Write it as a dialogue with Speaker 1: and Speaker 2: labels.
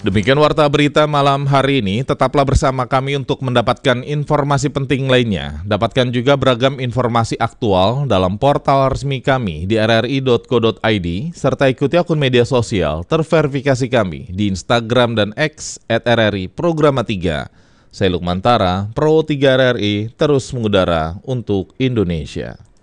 Speaker 1: Demikian warta berita malam hari ini, tetaplah bersama kami untuk mendapatkan informasi penting lainnya. Dapatkan juga beragam informasi aktual dalam portal resmi kami di rri.co.id, serta ikuti akun media sosial terverifikasi kami di Instagram dan X @RRI Programa 3. Saya Lukman Tara, Pro 3 RRI, terus mengudara untuk Indonesia.